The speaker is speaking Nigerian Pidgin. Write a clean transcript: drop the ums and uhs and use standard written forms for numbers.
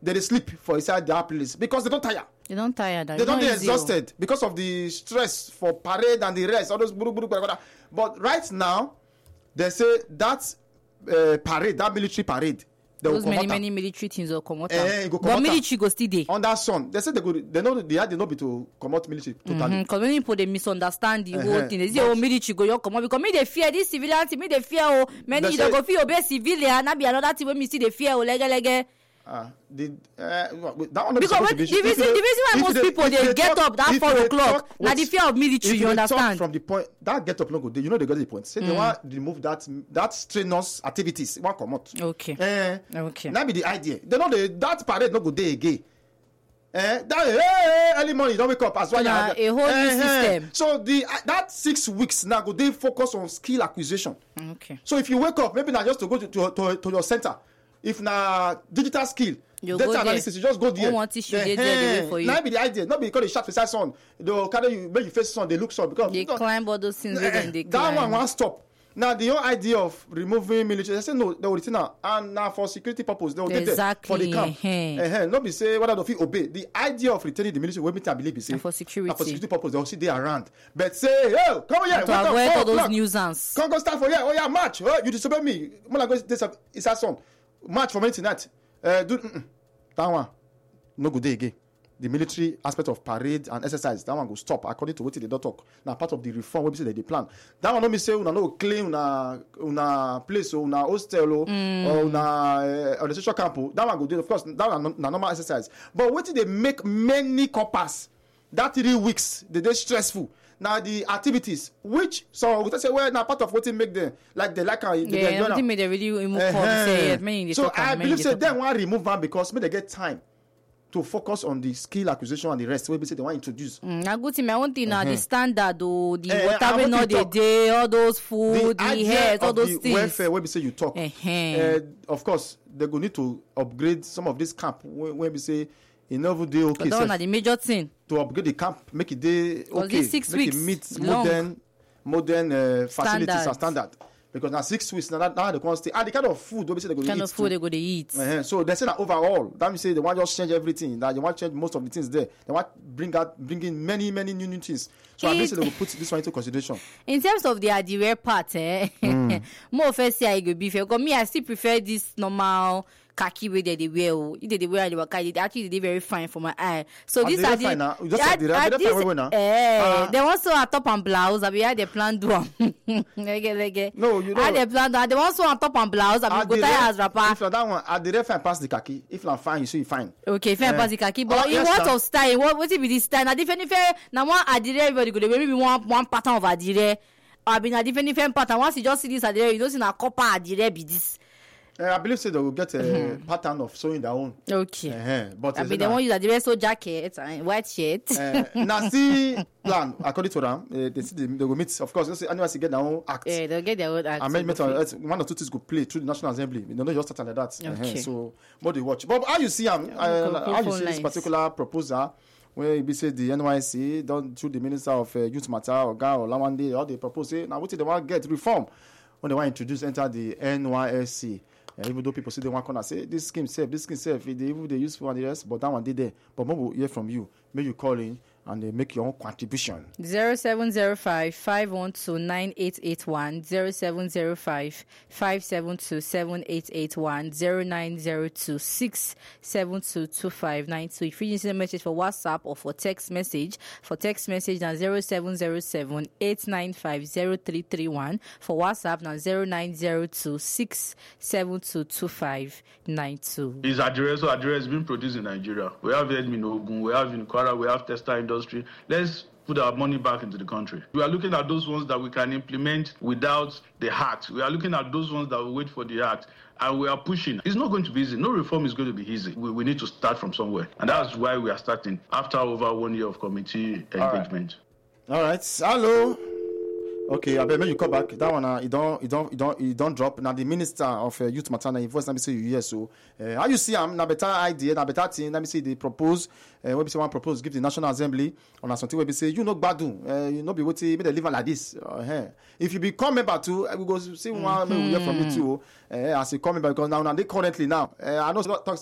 they sleep for inside their place because they don't tire. They don't tire. They don't get exhausted because of the stress for parade and the rest. All those but right now, they say that parade, that military parade, those many military things will come out. But military go still there. On that sun, they say they know they know be to come out military totally. Because many people they misunderstand the whole thing. They say military go come out because me they fear this civilian thing. Me they fear many they go fear obey civilian. That be another thing when me see they fear lege. That one because the reason why most people they get up that 4 o'clock now the fear of military, you understand? From the point that get up no go, you know they got the point. Say they want to remove that strenuous activities. Want come out. Okay. That be the idea. They know that parade no go day again. That early morning you don't wake up as well. A whole new system. So that 6 weeks now go they focus on skill acquisition. Okay. So if you wake up, maybe not just to go to your center. If na digital skill, data analysis, you just go there. Want issue there for you. Now be the idea. Not because they shot beside sun. They'll carry you, make you face sun. They look sun because they climb all those things. That one won't stop. Now the whole idea of removing military, they say no, they will return now, and now for security purpose, they will take it for the camp. Not be say whether they obey. The idea of returning the military, what I believe is say for security purpose, they will see they around. But say, yo, come here, to avoid all those nuisance. Come go start for here. Oh yeah, march. Oh, you disobey me. When go this is that son. March from internet. That one no good day again. The military aspect of parade and exercise, that one go stop according to what they don't talk. Now part of the reform we say they plan. That one no me say una no claim una place or una hostel or una on the social camp. That one go do, of course. That one na normal exercise. But what they make many coppers that 3 weeks they stressful. Now the activities, which so we say well now part of what make them like they like nothing made they really remove so I believe say they want remove them because they get time to focus on the skill acquisition and the rest. We say they want to introduce. Now good thing, my own thing now the standard the water we know the day, all those food, the health, all those things. Welfare where we say you talk. Of course, they go need to upgrade some of this camp when we say it never do okay. But that's the major thing. To upgrade the camp, make it day okay. 6 make weeks it meet modern facilities and standard. Because now 6 weeks now they can't stay. And the kind of food they go kind of food they go to eat. So they say that overall, that means say they want just change everything. That they want change most of the things there. They want bring in many new things. So I say they will put this one into consideration. In terms of the adire part, more first say I go beef. Because me I still prefer this normal khaki way they wear. They wear the waka. Actually they very fine for my eye. So and these are the they also a top and blouse. I be had the plan do. No, you know. I the plan do. They also a top and blouse. I be go tie as rapper. If that one, I did fine pass the khaki. If not fine, you say you fine. Okay, fine pass the khaki. But in what of style? What it be this style? Now different now one adire everybody go. Maybe one pattern of adire. I be na different pattern. Once you just see this adire, you don't see na copper adire be this. I believe so they will get a pattern of sewing their own. Okay. But I mean, they won't use a dress jacket and white shirt. Now see plan according to them. They will meet. Of course, anyone get their own act. Yeah, they'll get their own act. Amendment one or two things go play through the National Assembly. They don't just start like that. Okay. So what they watch. But how you see how you see this particular proposal? Where we say the NYC done through the Minister of Youth Matter or Lawande, all they propose say now what they want to get reform when they want to introduce enter the NYSC. Even though people say they want to say this scheme safe, they use for the rest, but that one did there. But more will hear from you. May you call in and they make your own contribution. 0705 512 9881 0705 572 7881 0902 672 2592. If you send a message for WhatsApp or for text message, now 0707 895 0331. For WhatsApp now 0902 672 2592. His address being produced in Nigeria. We have it in Ogun, we have in Kwara, we have textile industry. Let's put our money back into the country. We are looking at those ones that we can implement without the act. We are looking at those ones that will wait for the act. And we are pushing. It's not going to be easy. No reform is going to be easy. We need to start from somewhere. And that's why we are starting after over 1 year of committee engagement. All right. Hello. Okay, I bet when you come back, that one you don't drop. Now the Minister of Youth Matter, now voice, let me say you yes. So how you see now better idea, now better thing. Let me see they propose. When we say one propose, give the National Assembly on something where we say you know badu, you know be what make they live like this. If you become member too, we go see one we hear from you too. As you come member because now they currently now I know talks